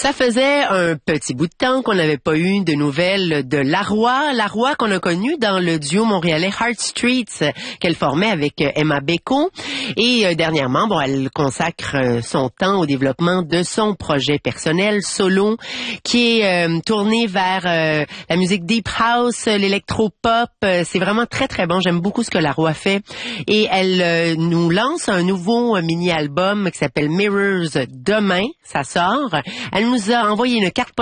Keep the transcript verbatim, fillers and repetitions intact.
Ça faisait un petit bout de temps qu'on n'avait pas eu de nouvelles de Laroy. Laroy qu'on a connu dans le duo montréalais Heart Streets qu'elle formait avec Emma Beko. Et euh, dernièrement, bon, elle consacre euh, son temps au développement de son projet personnel solo qui est euh, tourné vers euh, la musique deep house, l'électropop. Euh, c'est vraiment très très bon. J'aime beaucoup ce que Laroy fait. Et elle euh, nous lance un nouveau euh, mini-album qui s'appelle Mirrors demain. Ça sort. Elle nous a envoyé une carte